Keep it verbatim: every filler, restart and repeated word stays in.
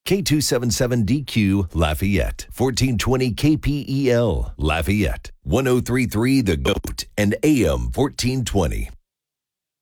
K two seventy-seven D Q Lafayette, fourteen twenty K P E L Lafayette, one oh three point three The Goat, and A M fourteen twenty.